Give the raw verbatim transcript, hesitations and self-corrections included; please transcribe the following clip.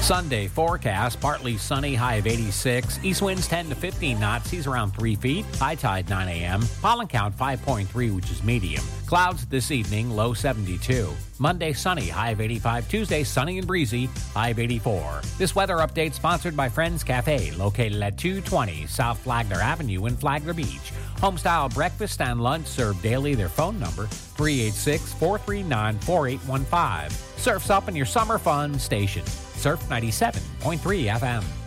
Sunday forecast, partly sunny, high of eighty-six. East winds ten to fifteen knots, seas around three feet. High tide nine a.m. Pollen count five point three, which is medium. Clouds this evening, low seventy-two. Monday sunny, high of eighty-five. Tuesday sunny and breezy, high of eighty-four. This weather update sponsored by Friends Cafe, located at two twenty South Flagler Avenue in Flagler Beach. Homestyle breakfast and lunch served daily. Their phone number, three eight six, four three nine, four eight one five. Surf's up in your summer fun station. Surf ninety-seven point three F M.